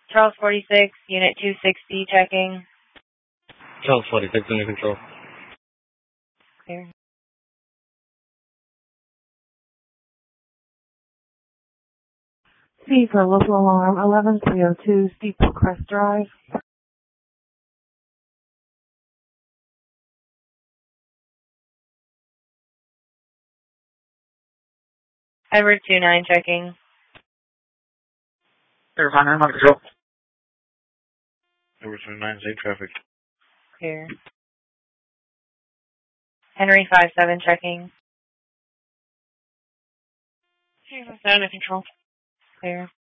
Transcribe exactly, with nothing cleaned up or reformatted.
Charles forty-six, Unit two sixty, checking. Charles forty-six, under control. Clear. C for local alarm, eleven three oh two, Steeple Crest Drive. Edward two nine, checking. Edward five nine, under control. Edward two nine, same traffic. Clear. Henry five seven, checking. Henry five seven, under control. Clear.